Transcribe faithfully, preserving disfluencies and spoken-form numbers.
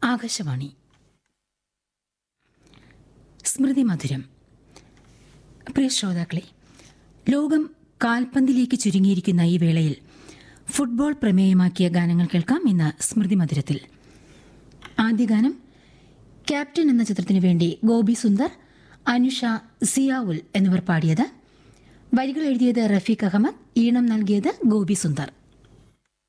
ആകാശവാണി സ്മൃതി മധുരം. പ്രിയ ശ്രോതാക്കളെ, ലോകം കാൽപന്തിലേക്ക് ചുരുങ്ങിയിരിക്കുന്ന ഈ വേളയിൽ ഫുട്ബോൾ പ്രമേയമാക്കിയ ഗാനങ്ങൾ കേൾക്കാം. ഇന്ന് സ്മൃതി മധുരത്തിൽ ആദ്യ ഗാനം ക്യാപ്റ്റൻ എന്ന ചിത്രത്തിനു വേണ്ടി ഗോപി സുന്ദർ, അനുഷ, സിയാവുൽ എന്നിവർ പാടിയത്. വരികൾ എഴുതിയത് റഫീഖ് അഹമ്മദ്, ഈണം നൽകിയത് ഗോപി സുന്ദർ.